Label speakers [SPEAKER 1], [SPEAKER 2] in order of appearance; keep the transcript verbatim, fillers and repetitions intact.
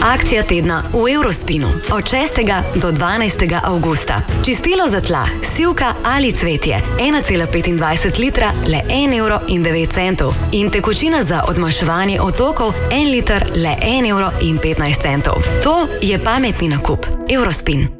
[SPEAKER 1] Akcija tedna v Eurospinu od šestega do dvanajstega avgusta. Čistilo za tla, sivka ali cvetje, ena cela petindvajset litra, le en evro in devet centov. In tekočina za odmaševanje otokov, en liter, le en evro in petnajst centov. To je pametni nakup. Eurospin.